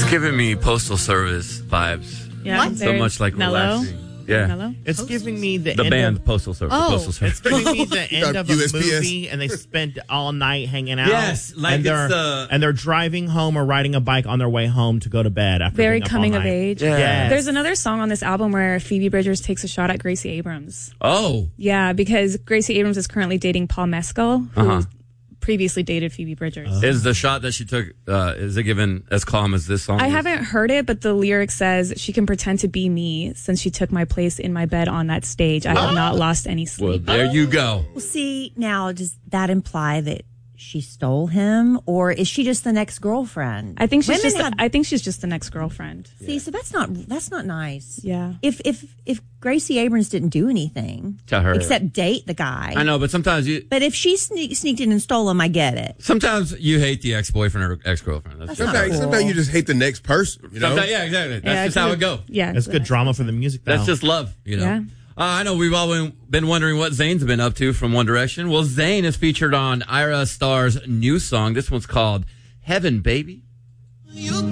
It's giving me Postal Service vibes. Yeah, So much like mellow. relaxing. Yeah. Mellow. It's giving me the The end band of, Postal Service. Oh. Postal Service. It's giving me the end of a USPS. movie, and they spent all night hanging out. Yes, like and they're, it's, and they're driving home or riding a bike on their way home to go to bed after Very being up all coming of night. age. Yeah. Yes. There's another song on this album where Phoebe Bridgers takes a shot at Gracie Abrams. Oh. Yeah, because Gracie Abrams is currently dating Paul Mescal, who previously dated Phoebe Bridgers. Is the shot that she took, is it given as calm as this song? I is? haven't heard it, but the lyric says she can pretend to be me since she took my place in my bed on that stage. I have not lost any Well, sleep. there you go. Well, see, now does that imply that she stole him, or is she just the next girlfriend? I think she's Women just. have- I think she's just the next girlfriend. See, so that's not nice. Yeah. If Gracie Abrams didn't do anything To her. except date the guy, I know, but sometimes But if she sneaked in and stole him, I get it. you hate the ex-boyfriend or ex-girlfriend. That's just, Sometimes you just hate the next person, you know? sometimes, yeah, exactly. That's Yeah, just how it goes. Yeah, It's good drama for the music. That's though. just love, you know. Yeah. I know we've all been wondering what Zayn's been up to from One Direction. Well, Zayn is featured on Ira Starr's new song. This one's called Heaven, Baby. You